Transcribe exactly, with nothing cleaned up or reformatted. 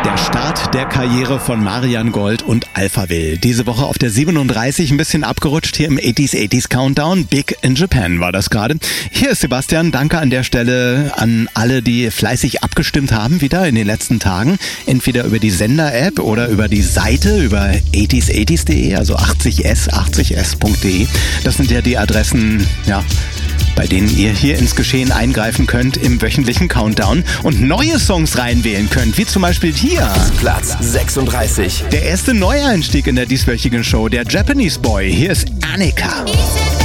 Der Start der Karriere von Marian Gold und Alphaville. Diese Woche auf der siebenunddreißig, ein bisschen abgerutscht hier im achtziger achtziger Countdown. Big in Japan war das gerade. Hier ist Sebastian. Danke an der Stelle an alle, die fleißig abgestimmt haben wieder in den letzten Tagen. Entweder über die Sender-App oder über die Seite, über achtziger achtziger punkt de, also achtzig s, achtzig s punkt de. Das sind ja die Adressen, ja, bei denen ihr hier ins Geschehen eingreifen könnt im wöchentlichen Countdown und neue Songs reinwählen könnt, wie zum Beispiel hier. Platz sechsunddreißig. Der erste Neueinstieg in der dieswöchigen Show, der Japanese Boy. Hier ist Annika.